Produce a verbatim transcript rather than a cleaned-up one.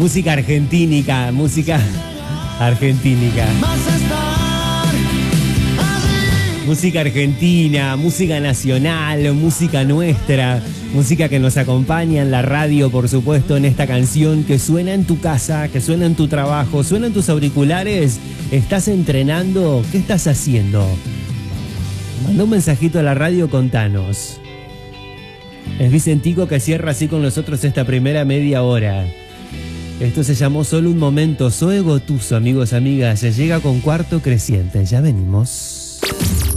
Música argentínica, música argentínica. Música argentina, música nacional, música nuestra, música que nos acompaña en la radio, por supuesto, en esta canción que suena en tu casa, que suena en tu trabajo, suena en tus auriculares. ¿Estás entrenando? ¿Qué estás haciendo? Manda un mensajito a la radio, contanos. Es Vicentico que cierra así con nosotros esta primera media hora. Esto se llamó Solo un Momento. Zoe Gotuso, amigos, amigas, se llega con Cuarto Creciente. Ya venimos.